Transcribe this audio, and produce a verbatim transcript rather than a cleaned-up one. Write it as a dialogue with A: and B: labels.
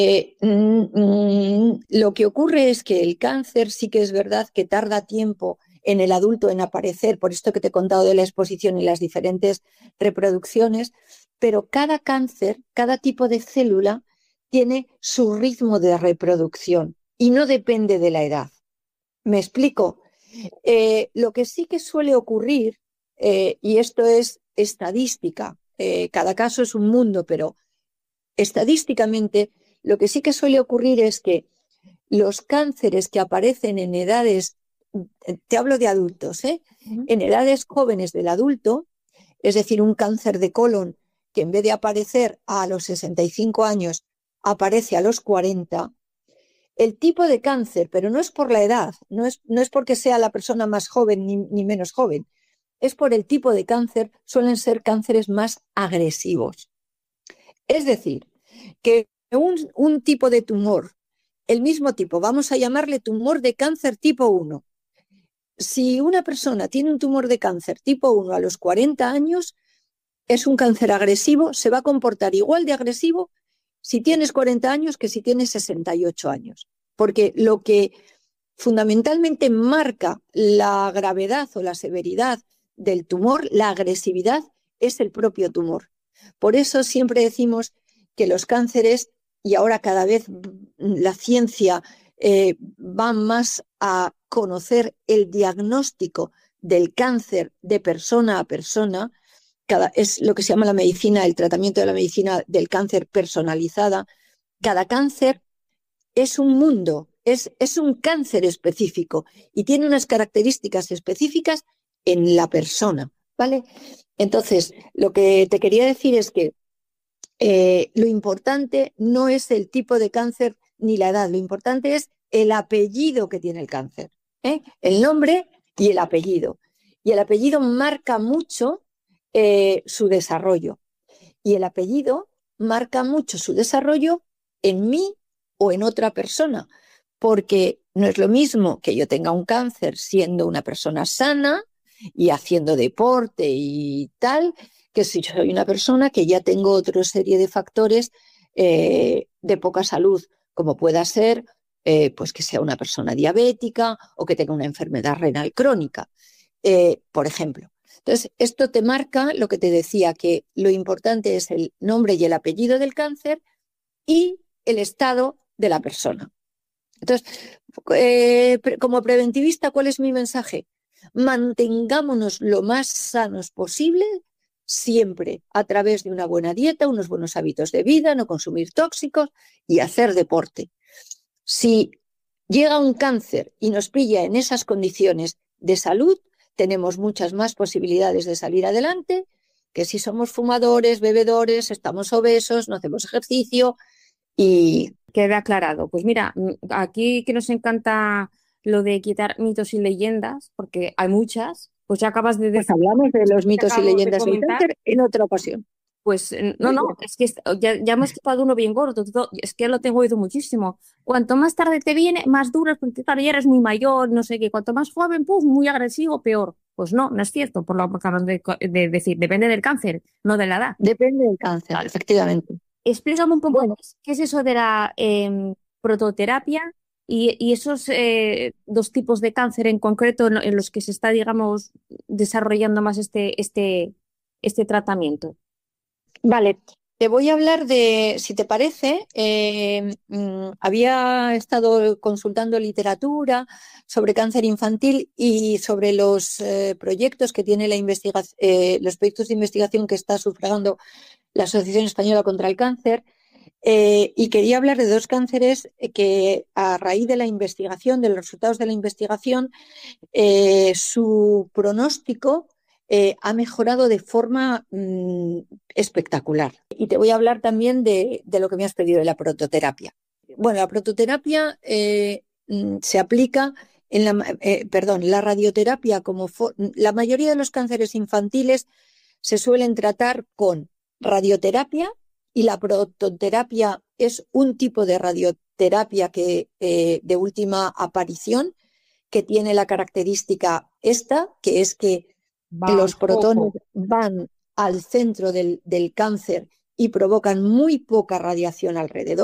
A: Eh, mm, mm, lo que ocurre es que el cáncer sí que es verdad que tarda tiempo en el adulto en aparecer, por esto que te he contado de la exposición y las diferentes reproducciones, pero cada cáncer, cada tipo de célula tiene su ritmo de reproducción y no depende de la edad. ¿Me explico? Eh, lo que sí que suele ocurrir, eh, y esto es estadística, eh, cada caso es un mundo, pero estadísticamente lo que sí que suele ocurrir es que los cánceres que aparecen en edades, te hablo de adultos, ¿eh?
B: Ujú.
A: En edades jóvenes del adulto, es decir, un cáncer de colon que en vez de aparecer a los sesenta y cinco años, aparece a los cuarenta, el tipo de cáncer, pero no es por la edad, no es, no es porque sea la persona más joven ni, ni menos joven, es por el tipo de cáncer, suelen ser cánceres más agresivos. Es decir, que un, un tipo de tumor, el mismo tipo, vamos a llamarle tumor de cáncer tipo uno. Si una persona tiene un tumor de cáncer tipo uno a los cuarenta años, es un cáncer agresivo, se va a comportar igual de agresivo si tienes cuarenta años que si tienes sesenta y ocho años. Porque lo que fundamentalmente marca la gravedad o la severidad del tumor, la agresividad, es el propio tumor. Por eso siempre decimos que los cánceres, y ahora cada vez la ciencia eh, va más a conocer el diagnóstico del cáncer de persona a persona, cada, es lo que se llama la medicina, el tratamiento de la medicina del cáncer personalizada. Cada cáncer es un mundo, es, es un cáncer específico y tiene unas características específicas en la persona, ¿vale? Entonces, lo que te quería decir es que eh, lo importante no es el tipo de cáncer ni la edad, lo importante es el apellido que tiene el cáncer, ¿eh? El nombre y el apellido. Y el apellido marca mucho eh, su desarrollo. Y el apellido marca mucho su desarrollo en mí o en otra persona, porque no es lo mismo que yo tenga un cáncer siendo una persona sana y haciendo deporte y tal, que si yo soy una persona que ya tengo otra serie de factores eh, de poca salud, como pueda ser eh, pues que sea una persona diabética o que tenga una enfermedad renal crónica, eh, por ejemplo. Entonces, esto te marca lo que te decía, que lo importante es el nombre y el apellido del cáncer y el estado de la persona. Entonces, eh, como preventivista, ¿cuál es mi mensaje? Mantengámonos lo más sanos posible siempre a través de una buena dieta, unos buenos hábitos de vida, no consumir tóxicos y hacer deporte. Si llega un cáncer y nos pilla en esas condiciones de salud, tenemos muchas más posibilidades de salir adelante que si somos fumadores, bebedores, estamos obesos, no hacemos ejercicio y...
B: Queda aclarado. Pues mira, mm, aquí que nos encanta lo de quitar mitos y leyendas, porque hay muchas, pues ya acabas de
A: Pues
B: decir,
A: hablamos de los
B: te
A: mitos y
B: acabo de
A: leyendas del
B: comentar.
A: cáncer en otra ocasión.
B: Pues eh, no,
A: Muy
B: no,
A: bien.
B: es que es- ya, ya hemos quitado uno bien gordo, todo- es que ya lo tengo oído muchísimo. Cuanto más tarde te viene, más duro, es porque claro, ya eres muy mayor, no sé qué. Cuanto más joven, pues muy agresivo, peor. Pues no, no es cierto, por lo que acabas de, co- de decir, depende del cáncer, no de la edad.
A: Depende del cáncer,
B: Vale.
A: efectivamente.
B: Explícame un poco
A: Bueno,
B: más, ¿qué es eso de la em, prototerapia y, y esos eh, dos tipos de cáncer en concreto en, en los que se está, digamos, desarrollando más este, este, este tratamiento?
A: vale, te voy a hablar de, si te parece, eh, mm, había estado consultando literatura sobre cáncer infantil y sobre los eh, proyectos que tiene la investigación, eh, los proyectos de investigación que está sufragando la Asociación Española contra el Cáncer. Eh, y quería hablar de dos cánceres eh, que a raíz de la investigación, de los resultados de la investigación, eh, su pronóstico eh, ha mejorado de forma mmm, espectacular. Y te voy a hablar también de, de, lo que me has pedido, de la prototerapia. Bueno, la prototerapia eh, mmm, se aplica en la, eh, perdón, la radioterapia como la mayoría de los cánceres infantiles se suelen tratar con radioterapia y la prototerapia es un tipo de radioterapia que eh, de última aparición que tiene la característica esta, que es que
B: Van
A: los protones
B: poco.
A: van al centro del, del cáncer y provocan muy poca radiación alrededor.